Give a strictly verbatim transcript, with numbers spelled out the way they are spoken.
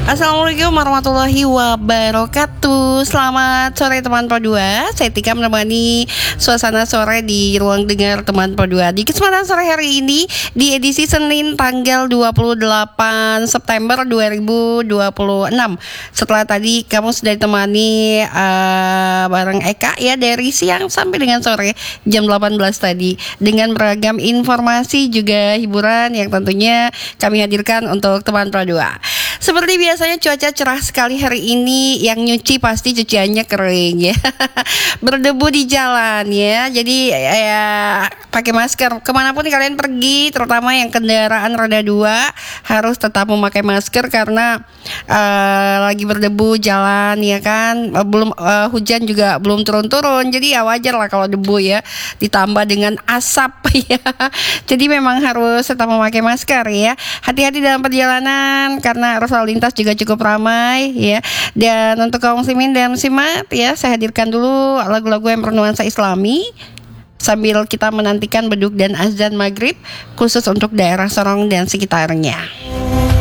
Assalamualaikum warahmatullahi wabarakatuh. Selamat sore teman Pro dua. Saya Tika menemani suasana sore di ruang dengar teman Pro dua. Di kesempatan sore hari ini di edisi Senin tanggal dua puluh delapan September dua ribu dua puluh enam. Setelah tadi kamu sudah ditemani uh, bareng Eka ya dari siang sampai dengan sore jam delapan belas tadi dengan beragam informasi juga hiburan yang tentunya kami hadirkan untuk teman Pro dua. Seperti biasanya cuaca cerah sekali hari ini, yang nyuci pasti cuciannya kering ya. Berdebu di jalan ya. Jadi ya pakai masker kemanapun kalian pergi, terutama yang kendaraan roda dua harus tetap memakai masker karena uh, lagi berdebu jalan ya kan. Uh, belum uh, hujan juga belum turun-turun. Jadi ya wajar lah kalau debu ya ditambah dengan asap ya. Jadi memang harus tetap memakai masker ya. Hati-hati dalam perjalanan karena arus lalu lintas juga cukup ramai ya. Dan untuk kaum muslimin dan muslimat ya, saya hadirkan dulu lagu-lagu yang bernuansa Islami sambil kita menantikan beduk dan azan maghrib khusus untuk daerah Sorong dan sekitarnya.